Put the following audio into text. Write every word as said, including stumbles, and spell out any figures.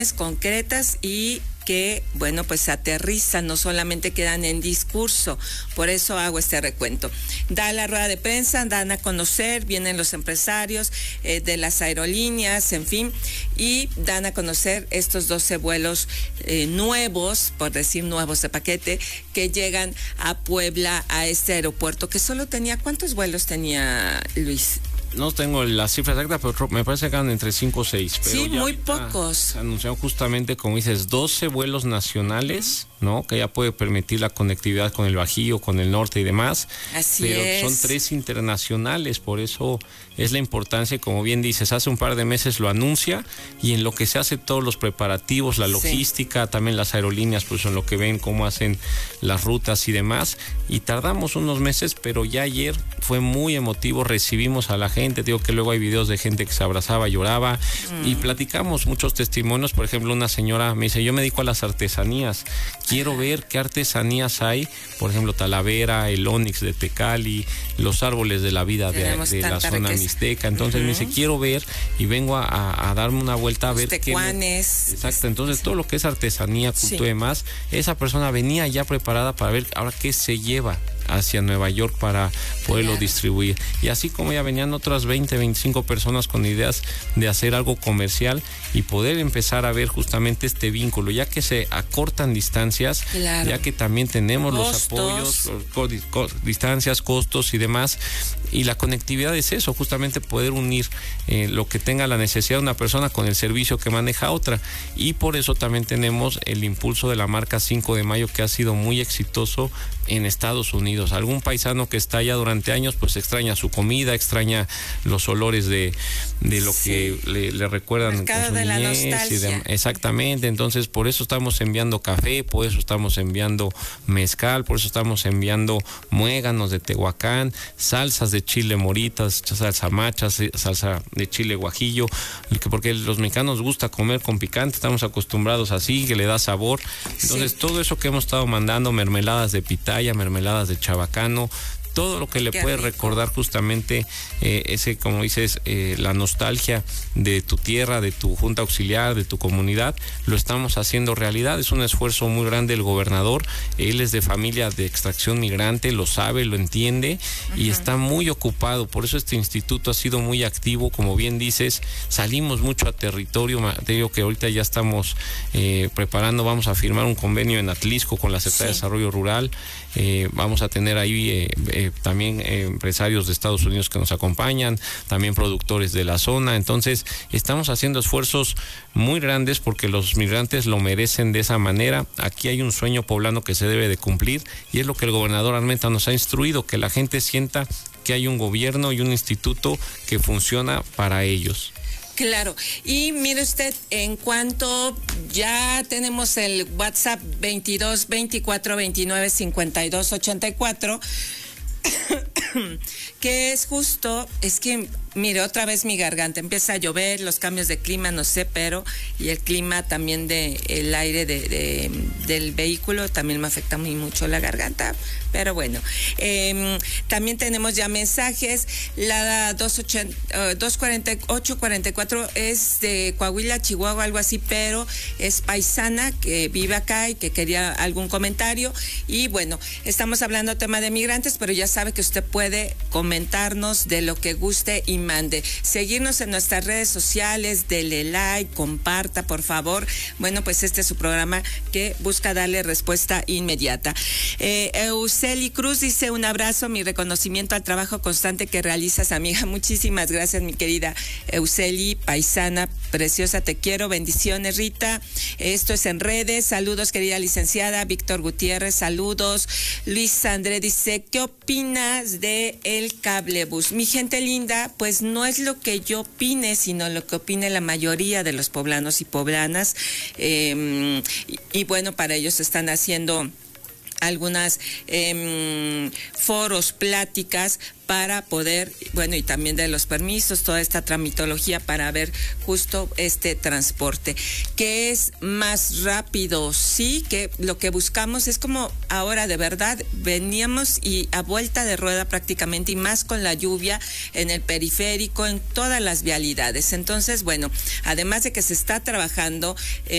concretas y que, bueno, pues aterrizan, no solamente quedan en discurso. Por eso hago este recuento. Da la rueda de prensa, dan a conocer, vienen los empresarios eh, de las aerolíneas, en fin, y dan a conocer estos doce vuelos eh, nuevos, por decir nuevos de paquete, que llegan a Puebla, a este aeropuerto, que solo tenía, ¿cuántos vuelos tenía, Luis? No tengo la cifra exacta, pero me parece que eran entre cinco o seis. Sí, muy pocos. Se anunciaron justamente, como dices, doce vuelos nacionales, ¿no? Que ya puede permitir la conectividad con el Bajío, con el norte y demás. Así pero es. Son tres internacionales, por eso es la importancia, como bien dices, hace un par de meses lo anuncia y en lo que se hace todos los preparativos, la logística, sí. También las aerolíneas, pues en lo que ven cómo hacen las rutas y demás. Y tardamos unos meses, pero ya ayer fue muy emotivo, recibimos a la gente. Te digo que luego hay videos de gente que se abrazaba, lloraba mm. y platicamos muchos testimonios. Por ejemplo, una señora me dice, yo me dedico a las artesanías, quiero ver qué artesanías hay, por ejemplo, Talavera, el Onix de Tecali, los árboles de la vida de, de la zona riqueza. Mixteca. Entonces uh-huh. me dice, quiero ver y vengo a, a, a darme una vuelta a los ver tecuanes. qué. Exacto, entonces sí. Todo lo que es artesanía, cultura sí. y demás, esa persona venía ya preparada para ver ahora qué se lleva hacia Nueva York para poderlo claro. distribuir. Y así como ya venían otras veinte, veinticinco personas con ideas de hacer algo comercial y poder empezar a ver justamente este vínculo, ya que se acortan distancias, claro. ya que también tenemos costos. Los apoyos, los, co, distancias, costos y demás. Y la conectividad es eso, justamente poder unir eh, lo que tenga la necesidad de una persona con el servicio que maneja otra. Y por eso también tenemos el impulso de la marca cinco de mayo, que ha sido muy exitoso en Estados Unidos. Algún paisano que está allá durante años, pues extraña su comida, extraña los olores de, de lo sí. que le, le recuerdan Mercado con su de niñez. La nostalgia. Y de, exactamente, entonces por eso estamos enviando café, por eso estamos enviando mezcal, por eso estamos enviando muéganos de Tehuacán, salsas de chile moritas, salsa macha, salsa de chile guajillo, porque los mexicanos gusta comer con picante, estamos acostumbrados así, que le da sabor. Entonces sí. todo eso que hemos estado mandando, mermeladas de pitaya, mermeladas de chabacano, todo lo que le Qué puede rico. Recordar justamente eh, ese, como dices, eh, la nostalgia de tu tierra, de tu junta auxiliar, de tu comunidad, lo estamos haciendo realidad. Es un esfuerzo muy grande el gobernador, él es de familia de extracción migrante, lo sabe, lo entiende y uh-huh. está muy ocupado. Por eso este instituto ha sido muy activo, como bien dices, salimos mucho a territorio. Te digo que ahorita ya estamos eh, preparando, vamos a firmar un convenio en Atlisco con la Secretaría sí. de Desarrollo Rural, eh, vamos a tener ahí eh, eh, también eh, empresarios de Estados Unidos que nos acompañan, también productores de la zona. Entonces estamos haciendo esfuerzos muy grandes porque los migrantes lo merecen de esa manera. Aquí hay un sueño poblano que se debe de cumplir y es lo que el gobernador Armenta nos ha instruido, que la gente sienta que hay un gobierno y un instituto que funciona para ellos. Claro, y mire usted, en cuanto ya tenemos el WhatsApp veintidós, veinticuatro, veintinueve, cincuenta y dos, ochenta y cuatro, que es justo, es que, mire, otra vez mi garganta, empieza a llover, los cambios de clima, no sé, pero, y el clima también de el aire de, de, del vehículo también me afecta muy mucho la garganta, pero bueno, eh, también tenemos ya mensajes. La doscientos cuarenta y ocho cuarenta y cuatro es de Coahuila, Chihuahua, algo así, pero es paisana que vive acá y que quería algún comentario. Y bueno, estamos hablando tema de migrantes, pero ya sabe que usted puede comentarnos de lo que guste y mande. Seguirnos en nuestras redes sociales, dele like, comparta, por favor. Bueno, pues este es su programa que busca darle respuesta inmediata. Eh, Euseli Cruz dice, un abrazo, mi reconocimiento al trabajo constante que realizas, amiga. Muchísimas gracias, mi querida Euseli, paisana, preciosa, te quiero. Bendiciones, Rita. Esto es en redes. Saludos, querida licenciada. Víctor Gutiérrez, saludos. Luis André dice, ¿qué opinas de el cablebús? Mi gente linda, pues no es lo que yo opine, sino lo que opine la mayoría de los poblanos y poblanas. Eh, y, y bueno, para ellos están haciendo algunas eh, foros, pláticas para poder, bueno, y también de los permisos, toda esta tramitología para ver justo este transporte, que es más rápido, sí, que lo que buscamos es como ahora de verdad veníamos y a vuelta de rueda prácticamente, y más con la lluvia en el periférico, en todas las vialidades. Entonces, bueno, además de que se está trabajando eh,